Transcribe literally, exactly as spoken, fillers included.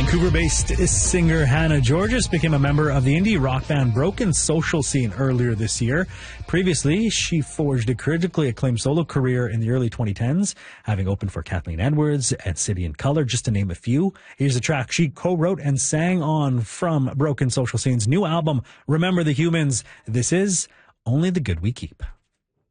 Vancouver-based singer Hannah Georges became a member of the indie rock band Broken Social Scene earlier this year. Previously, she forged a critically acclaimed solo career in the early twenty tens, having opened for Kathleen Edwards and City and Colour, just to name a few. Here's a track she co-wrote and sang on from Broken Social Scene's new album, Remember the Humans. This is Only the Good We Keep.